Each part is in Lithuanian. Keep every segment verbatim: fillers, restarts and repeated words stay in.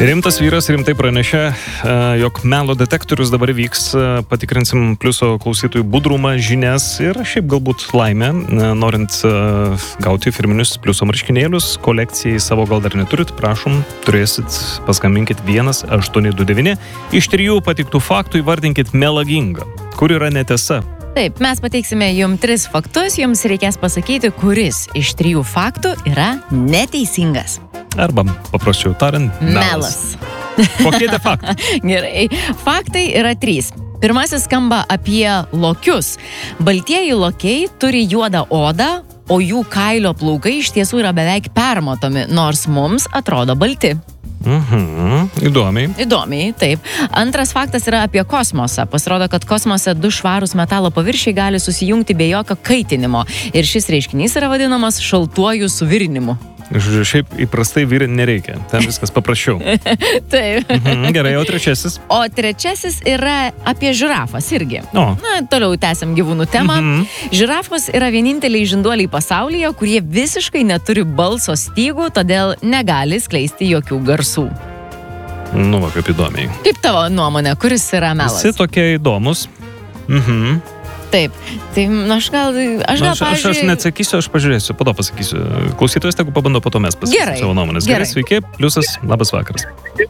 Rimtas vyras rimtai pranešė, jog melo detektorius dabar vyks, patikrinsim pliuso klausytojų budrumą, žinias ir šiaip galbūt laimę, norint gauti firminius pliuso marškinėlius, kolekcijai savo gal dar neturit, prašom, turėsit, paskambinkit vienas aštuoni du devyni, iš trijų patiktų faktų įvardinkit melagingą, kur yra netiesa. Taip, mes pateiksime jums tris faktus, jums reikės pasakyti, kuris iš trijų faktų yra neteisingas. Arba, paprasčiau tariant, melas. Kokie tie faktai? Gerai, faktai yra trys. Pirmasis skamba apie lokius. Baltieji lokiai turi juodą odą, o jų kailio plaukai iš tiesų yra beveik permatomi, nors mums atrodo balti. Mhm, įdomiai. Įdomiai, taip. Antras faktas yra apie kosmosą. Pasirodo, kad kosmose du švarūs metalo paviršiai gali susijungti be jokio kaitinimo. Ir šis reiškinys yra vadinamas šaltuoju suvirinimu. Žodžiu, šiaip įprastai virinti nereikia. Ten viskas paprasčiau. Taip. Mhm, gerai, o trečiasis? O trečiasis yra apie žirafas irgi. O. Na, toliau tęsiam gyvūnų temą. Mhm. Žirafos yra vieninteliai žinduoliai pasaulyje, kurie visiškai neturi balso stygų, todėl negali skleisti jokių garsų. Nu, va, kaip įdomiai. Kaip tavo nuomonė, kuris yra melas? Visi tokie įdomus. Mhm. Taip, tai aš gal, aš gal, aš, pavyzdžiui... aš, aš neatsakysiu, aš pažiūrėsiu, po to pasakysiu. Klausytojas, tegu pabando, po to mes pasakysiu savo nuomonės. Gerai, sveiki, pliusas, labas vakaras.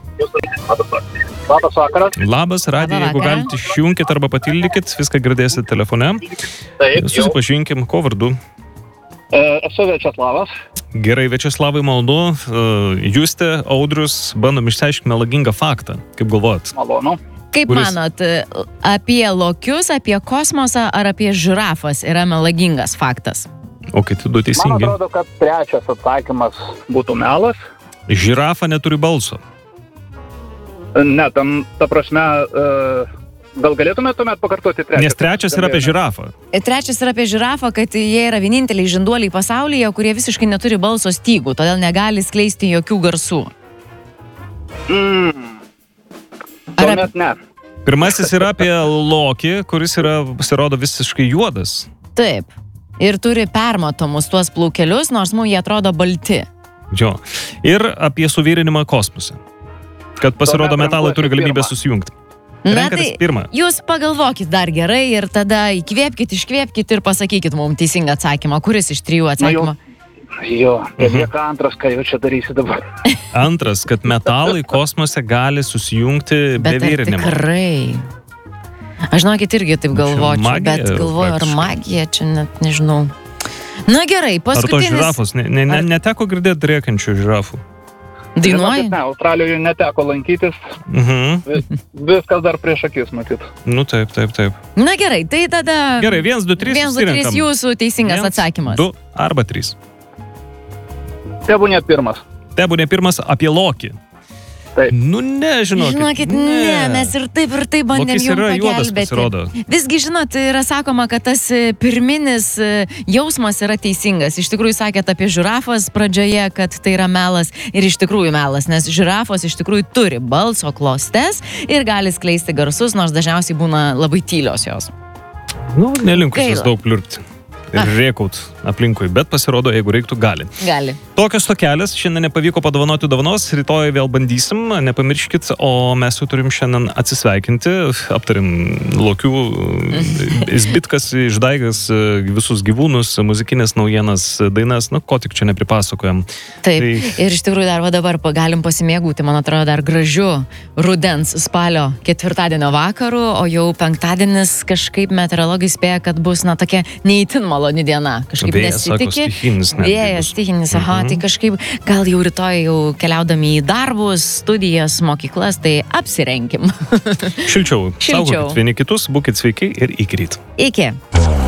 Labas vakaras. Labas, radiją, jeigu galite išjungkit arba patildykit, viską girdėsit telefone. Taip, susipažinkim, ko vardu? E, esu Viačeslavas. Gerai, Viačeslavai, malonu. Justė, Audrius, bandom išsiaiškinti melagingą faktą. Kaip galvojat? Malonu. Kaip Kuris... manot, apie lokius, apie kosmosą ar apie žirafas yra melagingas faktas? O kiti du teisingi. Man atrodo, kad trečias atsakymas būtų melas. Žirafa neturi balso. Ne, tam, ta prasme, gal galėtume tuomet pakartoti trečią? Nes trečias yra apie žirafą. Trečias yra apie žirafą, kad jie yra vieninteliai žinduoliai pasaulyje, kurie visiškai neturi balso stygų, todėl negali skleisti jokių garsų. Mm. Ar Tuomet ne. Pirmasis yra apie lokį, kuris yra, pasirodo, visiškai juodas. Taip. Ir turi permatomus tuos plaukelius, nors mums jie atrodo balti. Jo. Ir apie suvirinimą kosmose. Kad pasirodo Tuomet metalai turi galimybę pirmą. susijungti. Na tai pirmą. Jūs pagalvokit dar gerai ir tada įkvėpkit, iškvėpkit ir pasakykit mums teisingą atsakymą. Kuris iš trijų atsakymų? Jo, ir lieka antras, ką jau čia darysi dabar. Antras, kad metalai kosmose gali susijungti be virinimo. Bet tikrai. Aš žinokit irgi taip galvočiau, magija, bet galvoju, ar magija čia net nežinau. Na gerai, paskutinis... Ar to žirafos? Ne, ne, ne, neteko girdėti rėkiančių žirafų? Dainuoji? Ne, Australijoje neteko lankytis. Mhm. Vis, viskas dar prieš akis, matyt. Nu taip, taip, taip. Na gerai, tai tada... Gerai, vienas, du, trys. Vienas, du, trys jūsų teisingas Viens, atsakymas. Du arba trys. Tebūnė pirmas. Tebūnė pirmas apie lokį. Taip. Nu, ne, žinokit. Žinokit, ne, ne mes ir taip ir taip bandėm Lokis jums yra juodas, pagelbėti. pasirodo. Visgi, žinot, yra sakoma, kad tas pirminis jausmas yra teisingas. Iš tikrųjų sakėt apie žirafas pradžioje, kad tai yra melas ir iš tikrųjų melas, nes žirafos iš tikrųjų turi balso klostes ir gali skleisti garsus, nors dažniausiai būna labai tylios jos. Nu, nelinkusios Gaila. daug pliurpti. Ir rėkaut aplinkui, bet pasirodo, jeigu reiktų, gali. Gali. Tokios tokelės, šiandien nepavyko padovanoti dovanos, rytoj vėl bandysim, nepamirškit, o mes jau turim šiandien atsisveikinti, aptarim lokių, izbitkas, išdaigas, visus gyvūnus, muzikinės naujienas, dainas, nu, ko tik čia nepripasakojam. Taip, tai... ir iš tikrųjų dar va dabar galim pasimėgauti, man atrodo, dar gražiu rudens spalio ketvirtadienio vakaru, o jau penktadienis kažkaip meteorologai spėja, kad bus, na, tokia neįtin maloni diena. Kažkaip vėjas, nesitikė. Sako, stichinis, Vėjas, stichinis, aha, mhm. Tai kažkaip gal jau rytoj jau keliaudami į darbus, studijas, mokyklas, tai apsirenkim. Šilčiau. Šilčiau. Saugokit vieni kitus, būkit sveiki ir iki ryto. Iki.